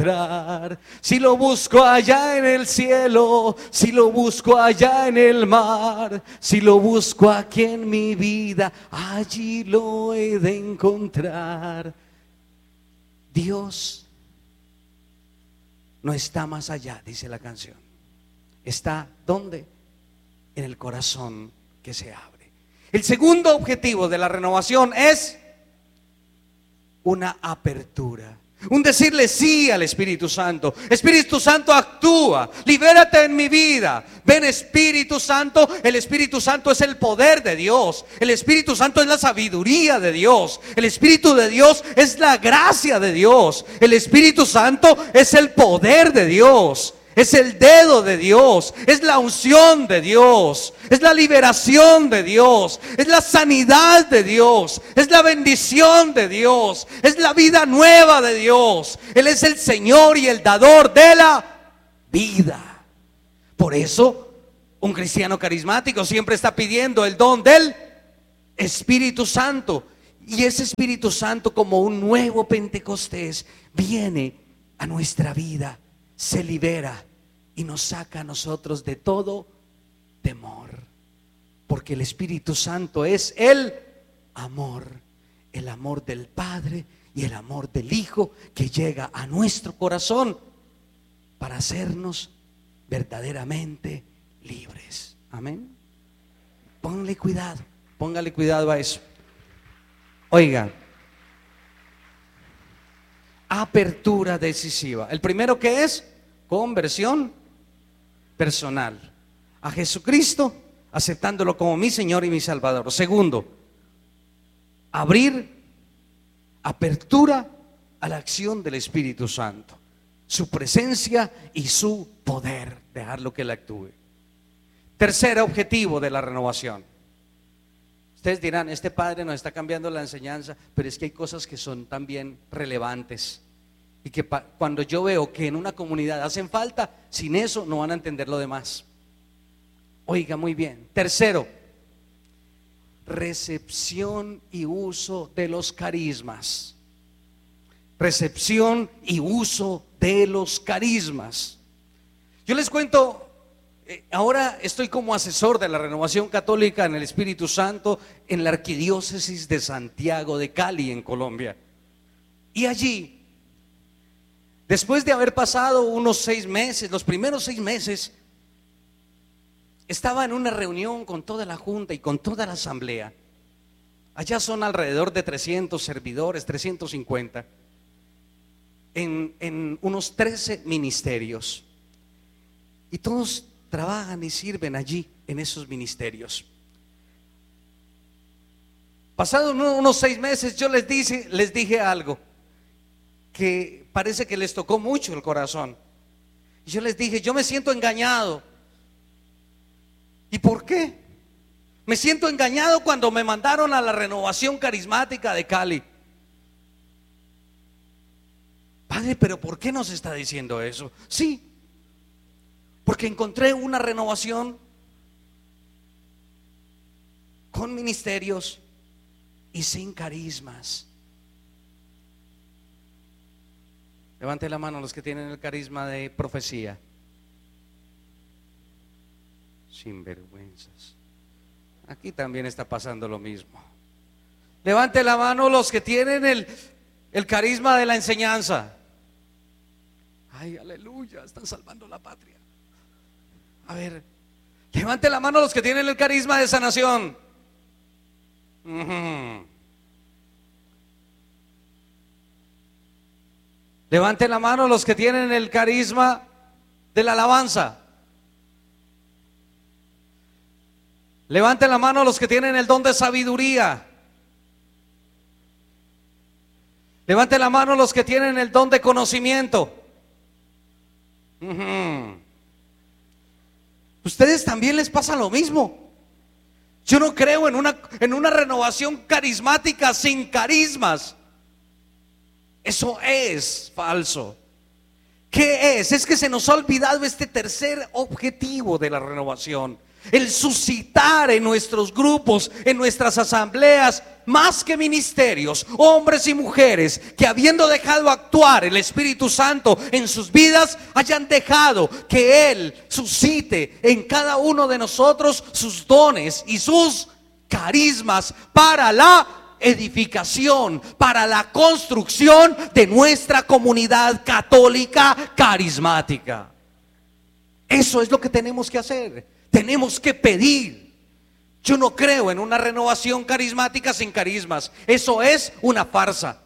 encontrar. Si lo busco allá en el cielo, si lo busco allá en el mar, si lo busco aquí en mi vida, allí lo he de encontrar. Dios no está más allá, dice la canción. Está ¿dónde? En el corazón que se abre. El segundo objetivo de la renovación es una apertura, un decirle sí al Espíritu Santo. Espíritu Santo, actúa, libérate en mi vida. Ven, Espíritu Santo. El Espíritu Santo es el poder de Dios. El Espíritu Santo es la sabiduría de Dios. El Espíritu de Dios es la gracia de Dios. El Espíritu Santo es el poder de Dios. Es el dedo de Dios, es la unción de Dios, es la liberación de Dios, es la sanidad de Dios, es la bendición de Dios, es la vida nueva de Dios. Él es el Señor y el dador de la vida. Por eso un cristiano carismático siempre está pidiendo el don del Espíritu Santo. Y ese Espíritu Santo, como un nuevo Pentecostés, viene a nuestra vida, se libera y nos saca a nosotros de todo temor, porque el Espíritu Santo es el amor del Padre y el amor del Hijo que llega a nuestro corazón para hacernos verdaderamente libres. Amén. Póngale cuidado a eso. Oiga, apertura decisiva. El primero que es conversión personal a Jesucristo, aceptándolo como mi Señor y mi Salvador. Segundo, apertura a la acción del Espíritu Santo, su presencia y su poder, dejarlo que Él actúe. Tercer objetivo de la renovación. Ustedes dirán, este padre nos está cambiando la enseñanza, pero es que hay cosas que son también relevantes y que cuando yo veo que en una comunidad hacen falta, sin eso no van a entender lo demás. Oiga muy bien. Tercero, recepción y uso de los carismas. Recepción y uso de los carismas. Yo les cuento. Ahora estoy como asesor de la Renovación Católica en el Espíritu Santo en la Arquidiócesis de Santiago de Cali, en Colombia. Y allí, después de haber pasado unos 6 meses, los primeros 6 meses, estaba en una reunión con toda la junta y con toda la asamblea. Allá son alrededor de 300 servidores, 350, en unos 13 ministerios. Y todos trabajan y sirven allí en esos ministerios. Pasados unos 6 meses, yo les dije algo que parece que les tocó mucho el corazón. Y yo les dije, yo me siento engañado. ¿Y por qué? Me siento engañado cuando me mandaron a la Renovación Carismática de Cali. Padre, pero ¿por qué nos está diciendo eso? Sí, porque encontré una renovación con ministerios y sin carismas. Levante la mano los que tienen el carisma de profecía. Sinvergüenzas. Aquí también está pasando lo mismo. Levante la mano los que tienen el carisma de la enseñanza. Ay, aleluya, están salvando la patria. A ver, levante la mano los que tienen el carisma de sanación. Levante la mano los que tienen el carisma de la alabanza. Levante la mano los que tienen el don de sabiduría. Levante la mano los que tienen el don de conocimiento. Ustedes también les pasa lo mismo. Yo no creo en una renovación carismática sin carismas. Eso es falso. ¿Qué es? Es que se nos ha olvidado este tercer objetivo de la renovación. el suscitar en nuestros grupos, en nuestras asambleas, más que ministerios, hombres y mujeres que, habiendo dejado actuar el Espíritu Santo en sus vidas, hayan dejado que Él suscite en cada uno de nosotros sus dones y sus carismas para la edificación, para la construcción de nuestra comunidad católica carismática. Eso es lo que tenemos que hacer. Tenemos que pedir. Yo no creo en una renovación carismática sin carismas. Eso es una farsa.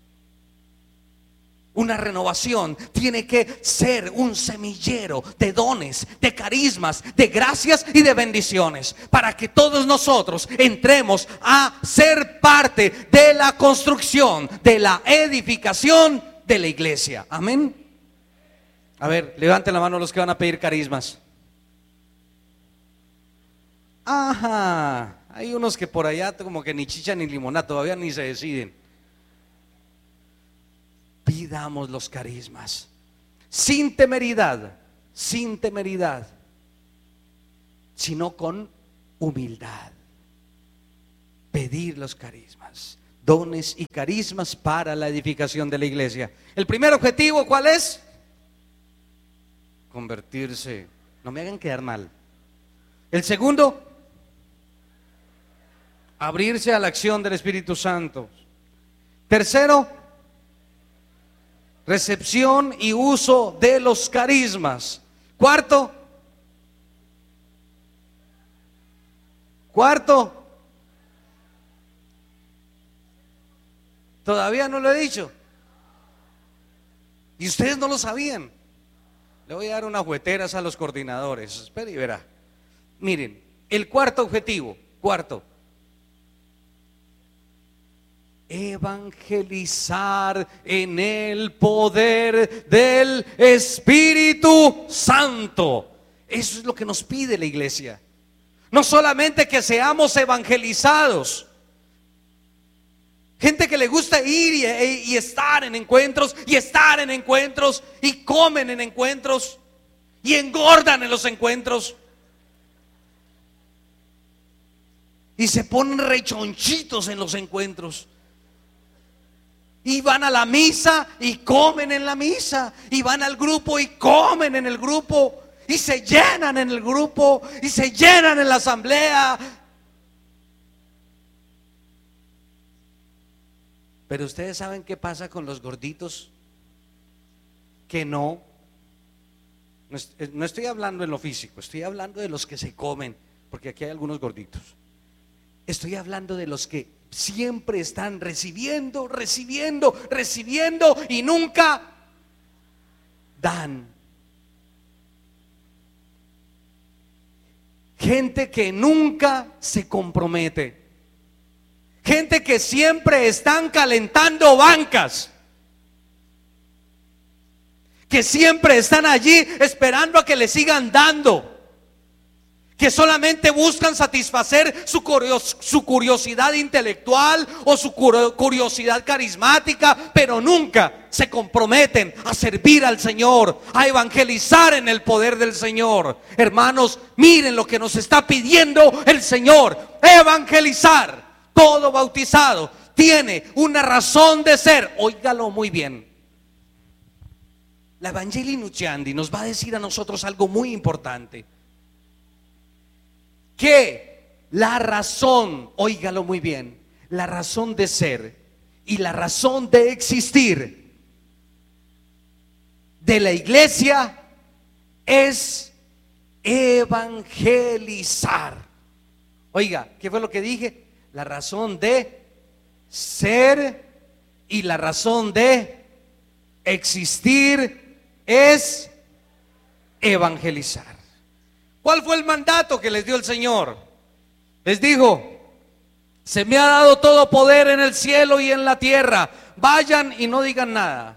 Una renovación tiene que ser un semillero de dones, de carismas, de gracias y de bendiciones, para que todos nosotros entremos a ser parte de la construcción, de la edificación de la iglesia. Amén. A ver, levanten la mano los que van a pedir carismas. Ajá, hay unos que por allá como que ni chicha ni limonada, todavía ni se deciden. Pidamos los carismas sin temeridad, sino con humildad. Pedir los carismas, dones y carismas para la edificación de la iglesia. El primer objetivo, ¿cuál es? Convertirse. No me hagan quedar mal. El segundo, abrirse a la acción del Espíritu Santo. Tercero, recepción y uso de los carismas. Cuarto, todavía no lo he dicho. Y ustedes no lo sabían. Le voy a dar unas jugueteras a los coordinadores. Espera y verá. Miren, el cuarto objetivo, evangelizar en el poder del Espíritu Santo. Eso es lo que nos pide la iglesia. No solamente que seamos evangelizados. Gente que le gusta ir y estar en encuentros, y comen en encuentros, y engordan en los encuentros, y se ponen rechonchitos en los encuentros, y van a la misa y comen en la misa, y van al grupo y comen en el grupo, y se llenan en el grupo, y se llenan en la asamblea. Pero ustedes saben qué pasa con los gorditos que no estoy hablando en lo físico, estoy hablando de los que se comen, porque aquí hay algunos gorditos. Estoy hablando de los que siempre están recibiendo y nunca dan. Gente que nunca se compromete. Gente que siempre están calentando bancas, que siempre están allí esperando a que le sigan dando, que solamente buscan satisfacer su curiosidad intelectual o su curiosidad carismática, pero nunca se comprometen a servir al Señor, a evangelizar en el poder del Señor. Hermanos, miren lo que nos está pidiendo el Señor: evangelizar. Todo bautizado tiene una razón de ser. Óigalo muy bien. La Evangelii Nuntiandi nos va a decir a nosotros algo muy importante. Que la razón, óigalo muy bien, la razón de ser y la razón de existir de la iglesia es evangelizar. Oiga, ¿qué fue lo que dije? La razón de ser y la razón de existir es evangelizar. ¿Cuál fue el mandato que les dio el Señor? Les dijo: se me ha dado todo poder en el cielo y en la tierra. Vayan y no digan nada.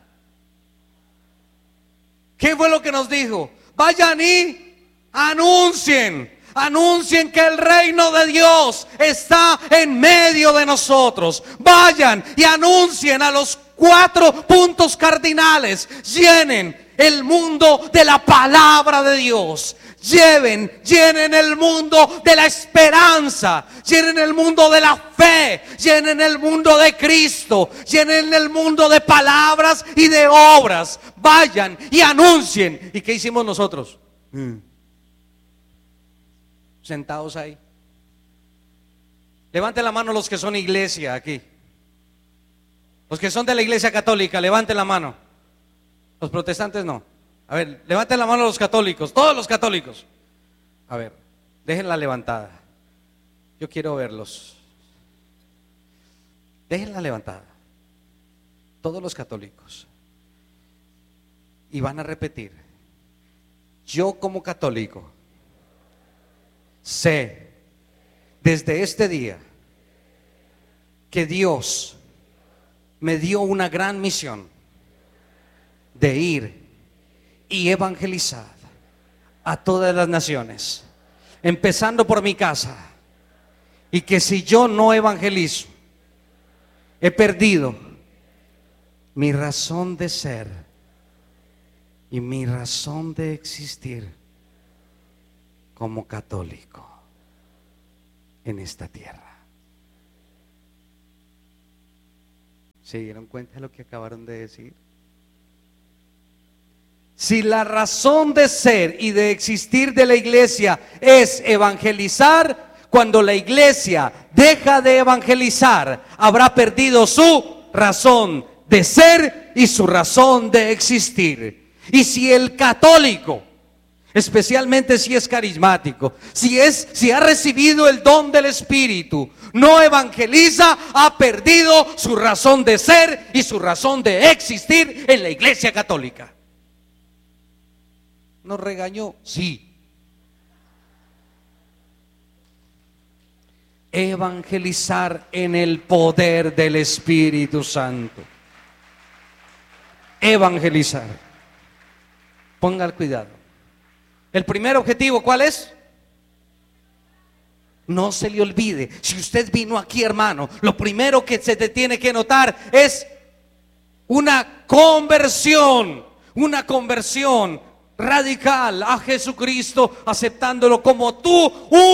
¿Qué fue lo que nos dijo? Vayan y anuncien. Anuncien que el reino de Dios está en medio de nosotros. Vayan y anuncien a los 4 puntos cardinales. Llenen el mundo de la palabra de Dios. Llenen el mundo de la esperanza, llenen el mundo de la fe, llenen el mundo de Cristo, llenen el mundo de palabras y de obras. Vayan y anuncien. ¿Y qué hicimos nosotros? Sentados ahí. Levanten la mano los que son iglesia aquí. Los que son de la iglesia católica, levanten la mano. Los protestantes no. A ver, levanten la mano los católicos, todos los católicos. A ver, déjenla levantada. Yo quiero verlos. Déjenla levantada. Todos los católicos. Y van a repetir: yo como católico sé desde este día que Dios me dio una gran misión de ir y evangelizar a todas las naciones, empezando por mi casa, y que si yo no evangelizo, he perdido mi razón de ser y mi razón de existir como católico en esta tierra. ¿Se dieron cuenta de lo que acabaron de decir? Si la razón de ser y de existir de la iglesia es evangelizar, cuando la iglesia deja de evangelizar, habrá perdido su razón de ser y su razón de existir. Y si el católico, especialmente si es carismático, si ha recibido el don del Espíritu, no evangeliza, ha perdido su razón de ser y su razón de existir en la iglesia católica. ¿Nos regañó? Sí. Evangelizar en el poder del Espíritu Santo. Evangelizar. Ponga cuidado. El primer objetivo, ¿cuál es? No se le olvide, si usted vino aquí, hermano, lo primero que se te tiene que notar es una conversión radical a Jesucristo, aceptándolo como tu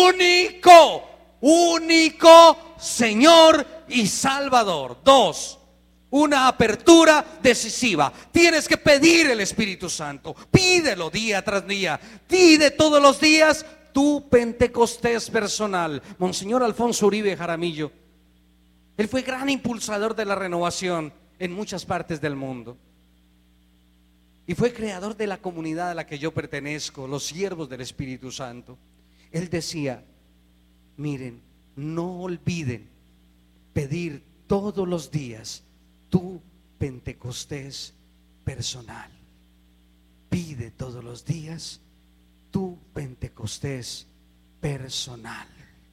único Señor y Salvador. 2, una apertura decisiva. Tienes que pedir el Espíritu Santo. Pídelo día tras día. Pide todos los días tu Pentecostés personal. Monseñor Alfonso Uribe Jaramillo, él fue gran impulsador de la renovación en muchas partes del mundo. Y fue creador de la comunidad a la que yo pertenezco, los siervos del Espíritu Santo. Él decía: miren, no olviden pedir todos los días tu Pentecostés personal. Pide todos los días tu Pentecostés personal.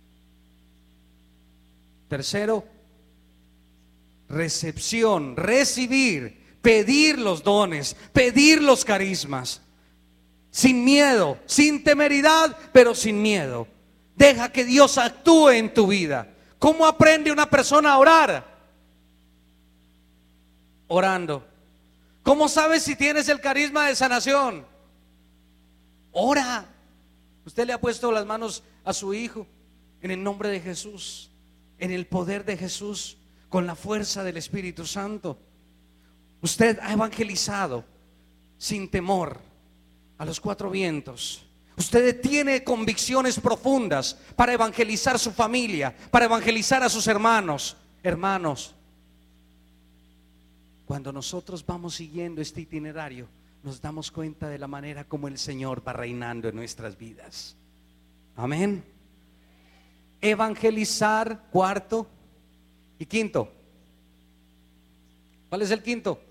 Tercero, recepción, recibir. Pedir los dones, pedir los carismas, sin miedo, sin temeridad, pero sin miedo. Deja que Dios actúe en tu vida. ¿Cómo aprende una persona a orar? Orando. ¿Cómo sabes si tienes el carisma de sanación? Ora. Usted le ha puesto las manos a su hijo en el nombre de Jesús, en el poder de Jesús, con la fuerza del Espíritu Santo. Usted ha evangelizado sin temor a los 4 vientos. Usted tiene convicciones profundas para evangelizar su familia, para evangelizar a sus hermanos. Hermanos, cuando nosotros vamos siguiendo este itinerario, nos damos cuenta de la manera como el Señor va reinando en nuestras vidas. Amén. Evangelizar, 4. Y 5. ¿Cuál es el 5?